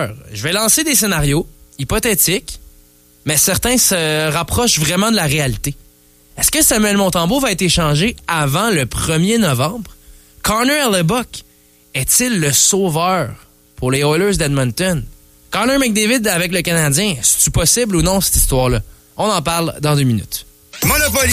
ailleurs. Je vais lancer des scénarios hypothétiques, mais certains se rapprochent vraiment de la réalité. Est-ce que Samuel Montembeault va être échangé avant le 1er novembre? Connor Hellebuyck est-il le sauveur pour les Oilers d'Edmonton? Connor McDavid avec le Canadien, est-ce possible ou non cette histoire-là? On en parle dans 2 minutes. Monopoly.